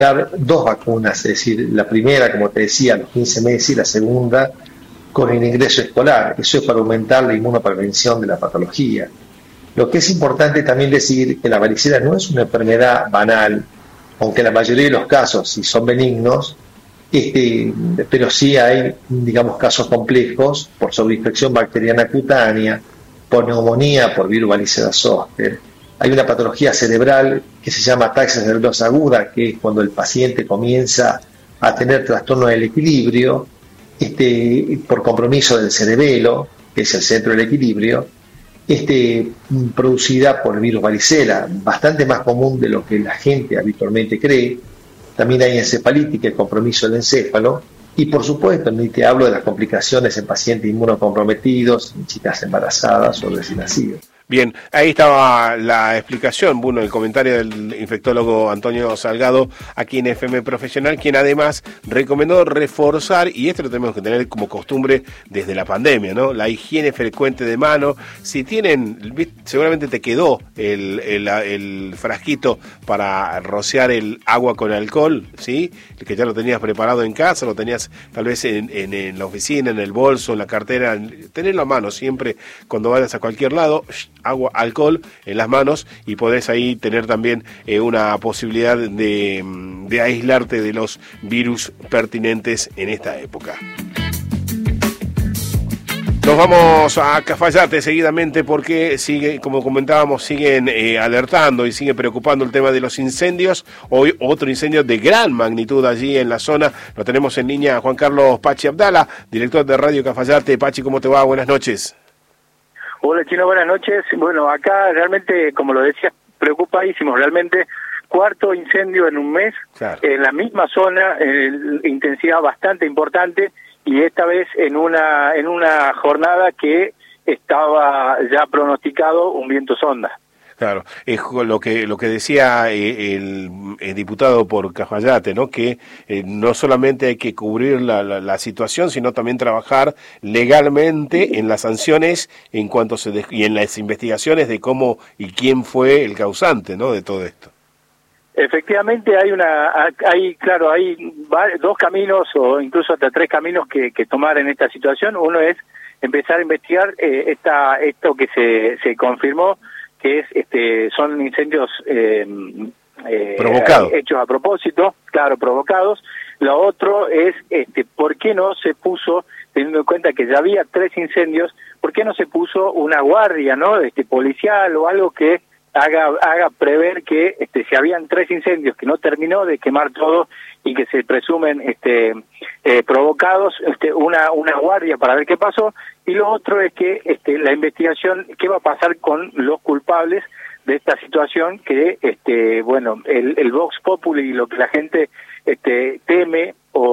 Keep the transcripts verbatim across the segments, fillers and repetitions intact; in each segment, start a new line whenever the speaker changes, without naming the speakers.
dos vacunas, es decir, la primera, como te decía, a los quince meses y la segunda con el ingreso escolar. Eso es para aumentar la inmunoprevención de la patología. Lo que es importante también decir que la varicela no es una enfermedad banal, aunque en la mayoría de los casos, si son benignos, este, pero sí hay, digamos, casos complejos por sobreinfección bacteriana cutánea, por neumonía, por virus varicela zoster. Hay una patología cerebral que se llama ataxia nerviosa aguda, que es cuando el paciente comienza a tener trastorno del equilibrio, este, por compromiso del cerebelo, que es el centro del equilibrio, este, producida por el virus varicela, bastante más común de lo que la gente habitualmente cree. También hay encefalitis, que es compromiso del encéfalo, y por supuesto, ni te hablo de las complicaciones en pacientes inmunocomprometidos, en chicas embarazadas o recién nacidos.
Bien, ahí estaba la explicación, bueno, el comentario del infectólogo Antonio Salgado aquí en F M Profesional, quien además recomendó reforzar, y esto lo tenemos que tener como costumbre desde la pandemia, ¿no? La higiene frecuente de mano. Si tienen, seguramente te quedó el, el, el frasquito para rociar el agua con alcohol, ¿sí? Que ya lo tenías preparado en casa, lo tenías tal vez en, en, en la oficina, en el bolso, en la cartera, tenerlo a mano siempre cuando vayas a cualquier lado, agua, alcohol en las manos, y podés ahí tener también eh, una posibilidad de, de aislarte de los virus pertinentes en esta época. Nos vamos a Cafayate seguidamente porque sigue, como comentábamos, siguen eh, alertando y sigue preocupando el tema de los incendios. Hoy otro incendio de gran magnitud allí en la zona. Lo tenemos en línea a Juan Carlos Pachi Abdala, director de Radio Cafayate. Pachi, ¿cómo te va? Buenas noches.
Hola Chino, buenas noches. Bueno, acá realmente, como lo decía, preocupadísimos realmente. Cuarto incendio en un mes, claro, en la misma zona, eh, intensidad bastante importante, y esta vez en una en una jornada que estaba ya pronosticado un viento sonda.
Claro, es lo que lo que decía eh, el, el diputado por Cafayate, ¿no? Que eh, no solamente hay que cubrir la, la, la situación, sino también trabajar legalmente en las sanciones en cuanto se de, y en las investigaciones de cómo y quién fue el causante, ¿no? De todo esto.
Efectivamente hay una, hay claro, hay dos caminos o incluso hasta tres caminos que, que tomar en esta situación. Uno es empezar a investigar eh, esta esto que se se confirmó, que es este son incendios eh, eh,
provocados,
hechos a propósito, claro, provocados. Lo otro es este por qué no se puso, teniendo en cuenta que ya había tres incendios, por qué no se puso una guardia, ¿no? Este policial o algo que haga haga prever que este si habían tres incendios que no terminó de quemar todo y que se presumen este eh, provocados, este una una guardia para ver qué pasó. Y lo otro es que este la investigación, qué va a pasar con los culpables de esta situación, que este bueno el el Vox Populi y lo que la gente este teme o,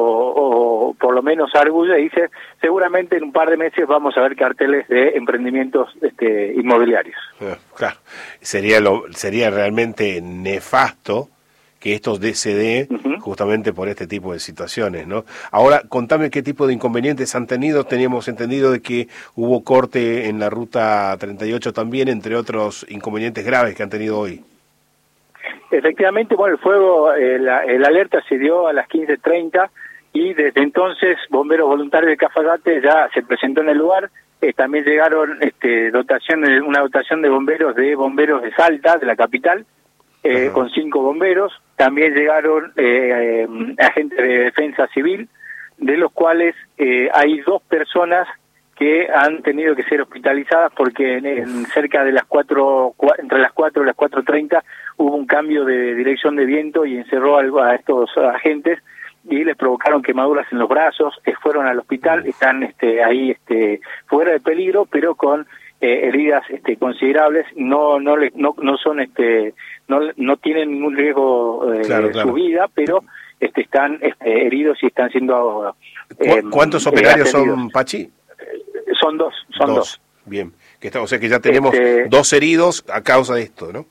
o por lo menos arguye, dice seguramente en un par de meses vamos a ver carteles de emprendimientos este inmobiliarios.
Claro, sería lo sería realmente nefasto que esto se dé uh-huh. justamente por este tipo de situaciones, ¿no? Ahora, contame qué tipo de inconvenientes han tenido. Teníamos entendido de que hubo corte en la ruta treinta y ocho también, entre otros inconvenientes graves que han tenido hoy.
Efectivamente, bueno, el fuego, eh, la, el alerta se dio a las quince treinta y desde entonces Bomberos Voluntarios de Cafayate ya se presentó en el lugar. Eh, también llegaron este, dotaciones, una dotación de bomberos de bomberos de Salta, de la capital, eh, uh-huh. con cinco bomberos. También llegaron eh, eh, agentes de defensa civil, de los cuales eh, hay dos personas que han tenido que ser hospitalizadas porque en, en cerca de las cuatro, entre las cuatro y las cuatro treinta hubo un cambio de dirección de viento y encerró a, a estos agentes y les provocaron quemaduras en los brazos. Eh, fueron al hospital, están este, ahí este, fuera de peligro, pero con eh, heridas este, considerables. No, no, le, no, no son, este, no, no tienen ningún riesgo eh, claro, claro. su vida, pero este, están este, heridos y están siendo.
Eh, ¿Cuántos operarios eh, son, Pachi?
Son dos, son dos. dos.
Bien, que está, o sea que ya tenemos este, dos heridos a causa de esto, ¿no?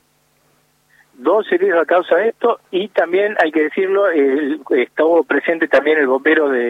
Dos heridos a causa de esto, y también hay que decirlo, eh, estuvo presente también el bombero de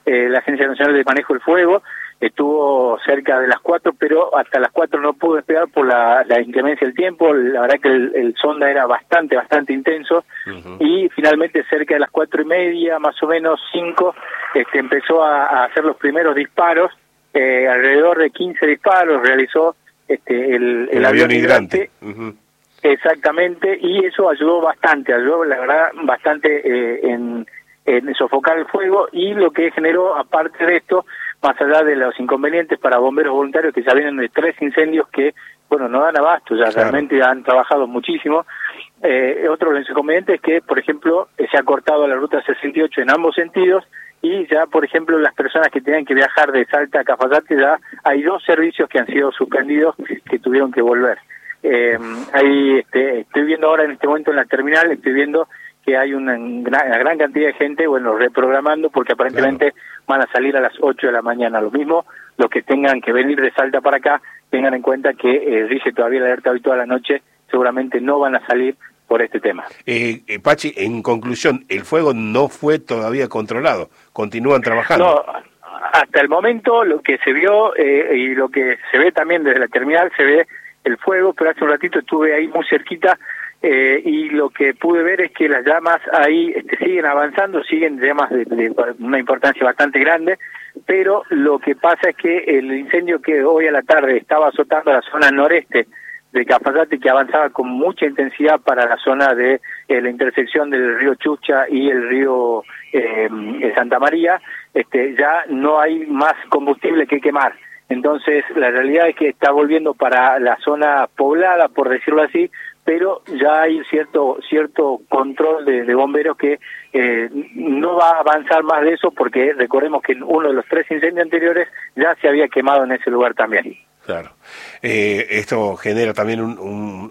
eh, la Agencia Nacional de Manejo del Fuego, estuvo cerca de las cuatro, pero hasta las cuatro no pudo despegar por la, la inclemencia del tiempo. La verdad que el, el sonda era bastante, bastante intenso, uh-huh. y finalmente cerca de las cuatro y media, más o menos cinco, este, empezó a, a hacer los primeros disparos, eh, alrededor de quince disparos realizó este, el, el, el avión hidrante. Uh-huh. Exactamente, y eso ayudó bastante, ayudó la verdad bastante eh, en, en sofocar el fuego, y lo que generó, aparte de esto, más allá de los inconvenientes para bomberos voluntarios que ya vienen de tres incendios que, bueno, no dan abasto, ya claro. realmente han trabajado muchísimo. Eh, otro de los inconvenientes es que, por ejemplo, se ha cortado la ruta sesenta y ocho en ambos sentidos, y ya, por ejemplo, las personas que tenían que viajar de Salta a Cafayate, ya hay dos servicios que han sido suspendidos, que tuvieron que volver. Eh, ahí este, estoy viendo ahora en este momento en la terminal, estoy viendo que hay una gran, una gran cantidad de gente, bueno, reprogramando, porque aparentemente claro. van a salir a las ocho de la mañana. Lo mismo, los que tengan que venir de Salta para acá, tengan en cuenta que eh, rige todavía la alerta hoy toda la noche, seguramente no van a salir por este tema.
Eh, eh, Pachi, en conclusión, el fuego no fue todavía controlado, continúan trabajando.
No, hasta el momento lo que se vio, eh, y lo que se ve también desde la terminal, se ve el fuego, pero hace un ratito estuve ahí muy cerquita, Eh, y lo que pude ver es que las llamas ahí este, siguen avanzando, siguen llamas de, de una importancia bastante grande, pero lo que pasa es que el incendio que hoy a la tarde estaba azotando la zona noreste de Cafayate, que avanzaba con mucha intensidad para la zona de eh, la intersección del río Chucha y el río eh, Santa María, este, ya no hay más combustible que quemar. Entonces, la realidad es que está volviendo para la zona poblada, por decirlo así, pero ya hay cierto cierto control de, de bomberos que eh, no va a avanzar más de eso, porque recordemos que en uno de los tres incendios anteriores ya se había quemado en ese lugar también.
Claro. Eh, esto genera también un, un,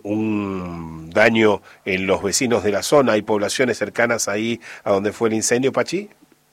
un daño en los vecinos de la zona. ¿Hay poblaciones cercanas ahí a donde fue el incendio, Pachi?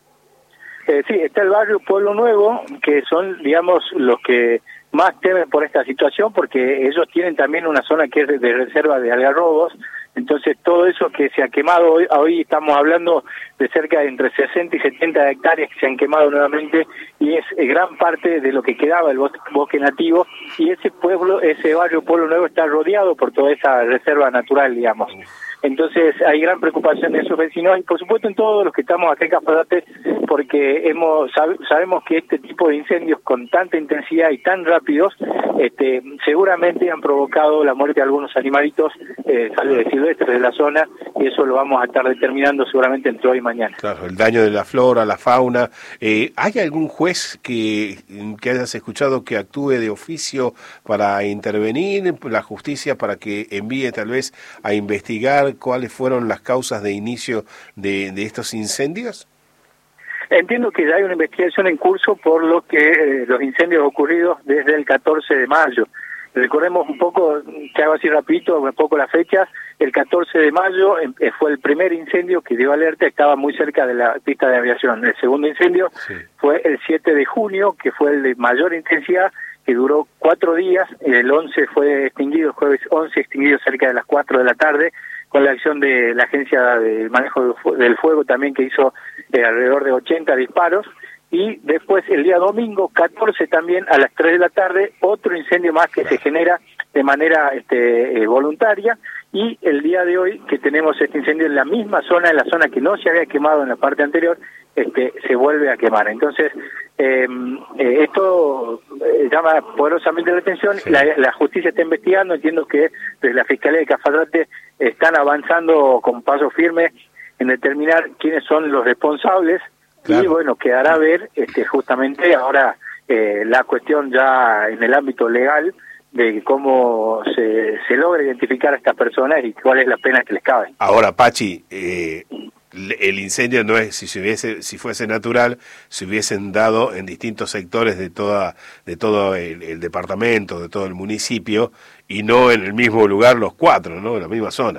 Eh, sí, está el barrio Pueblo Nuevo, que son, digamos, los que más temen por esta situación, porque ellos tienen también una zona que es de, de reserva de algarrobos. Entonces todo eso que se ha quemado hoy, hoy estamos hablando de cerca de entre sesenta y setenta hectáreas que se han quemado nuevamente, y es eh, gran parte de lo que quedaba del bosque, bosque nativo, y ese pueblo, ese barrio Pueblo Nuevo está rodeado por toda esa reserva natural, digamos. Entonces hay gran preocupación de esos vecinos, y por supuesto en todos los que estamos acá en Cafayate, porque hemos sab sabemos que este tipo de incendios con tanta intensidad y tan rápidos, este, seguramente han provocado la muerte de algunos animalitos eh, silvestres de la zona, y eso lo vamos a estar determinando seguramente entre hoy y mañana.
Claro, el daño de la flora, la fauna. Eh, ¿Hay algún juez que, que hayas escuchado que actúe de oficio para intervenir, la justicia, para que envíe tal vez a investigar cuáles fueron las causas de inicio de, de estos incendios?
Entiendo que ya hay una investigación en curso por lo que eh, los incendios ocurridos desde el catorce de mayo. Recordemos un poco, que hago así rapidito, un poco las fechas. El catorce de mayo eh, fue el primer incendio que dio alerta, estaba muy cerca de la pista de aviación. El segundo incendio sí. fue el siete de junio, que fue el de mayor intensidad, que duró cuatro días. El once fue extinguido, el jueves once extinguido cerca de las cuatro de la tarde, con la acción de la Agencia de Manejo del Fuego también, que hizo eh, alrededor de ochenta disparos. Y después el día domingo catorce también a las tres de la tarde, otro incendio más que se genera de manera este, eh, voluntaria, y el día de hoy que tenemos este incendio en la misma zona, en la zona que no se había quemado en la parte anterior, este, se vuelve a quemar. Entonces, eh, eh, esto eh, llama poderosamente la atención. Sí. La, la justicia está investigando, entiendo que desde la Fiscalía de Cafayate están avanzando con paso firme en determinar quiénes son los responsables. Claro. Y bueno, quedará a ver este, justamente ahora eh, la cuestión ya en el ámbito legal de cómo se, se logra identificar a estas personas y cuál es la pena que les cabe.
Ahora, Pachi, eh, el incendio no es, si se hubiese, si fuese natural, se hubiesen dado en distintos sectores de toda, de todo el, el departamento, de todo el municipio, y no en el mismo lugar los cuatro, ¿no? En la misma zona.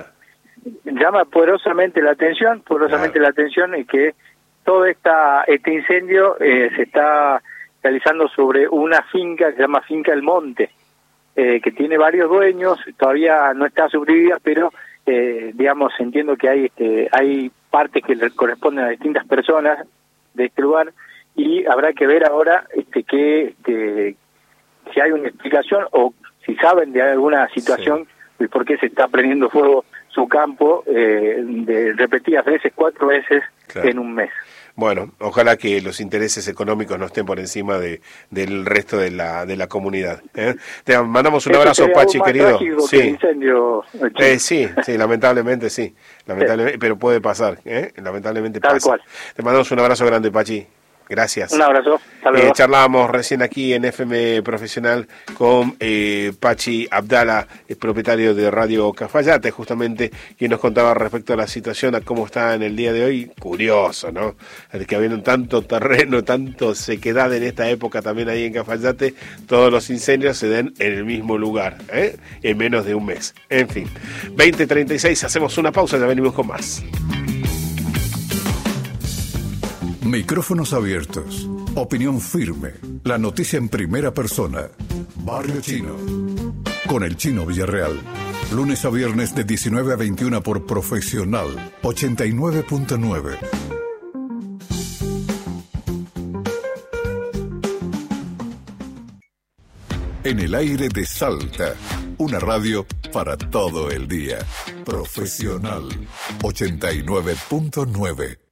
Llama poderosamente la atención, poderosamente claro. la atención es que todo esta, este incendio eh, se está realizando sobre una finca que se llama Finca El Monte, eh, que tiene varios dueños, todavía no está subdividida, pero eh, digamos, entiendo que hay este, hay partes que le corresponden a distintas personas de este lugar, y habrá que ver ahora este, que este, si hay una explicación o si saben de alguna situación sí. de por qué se está prendiendo fuego su campo eh, de repetidas veces, cuatro veces claro. en un mes.
Bueno, ojalá que los intereses económicos no estén por encima de del resto de la de la comunidad. ¿eh? Te mandamos un
Eso
abrazo, Pachi, querido.
Sí. Que incendio,
eh, sí, sí, lamentablemente sí, lamentablemente, sí. pero puede pasar, ¿eh? lamentablemente
Tal
pasa.
Cual.
Te mandamos un abrazo grande, Pachi. Gracias.
Un abrazo.
Eh, charlábamos recién aquí en F M Profesional con eh, Pachi Abdala, el propietario de Radio Cafayate, justamente, quien nos contaba respecto a la situación, a cómo está en el día de hoy. Curioso, ¿no? El que habiendo tanto terreno, tanto sequedad en esta época también ahí en Cafayate, todos los incendios se den en el mismo lugar, ¿eh? en menos de un mes. En fin, veinte treinta y seis, hacemos una pausa, ya venimos con más.
Micrófonos abiertos. Opinión firme. La noticia en primera persona. Barrio Chino. Con el Chino Villarreal. Lunes a viernes de diecinueve a veintiuna por Profesional ochenta y nueve punto nueve. En el aire de Salta. Una radio para todo el día. Profesional ochenta y nueve punto nueve.